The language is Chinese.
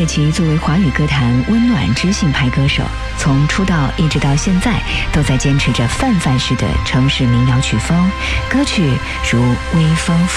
伟奇作为华语歌坛温暖知性派歌手，从出道一直到现在，都在坚持着泛泛式的城市民谣曲风，歌曲如微风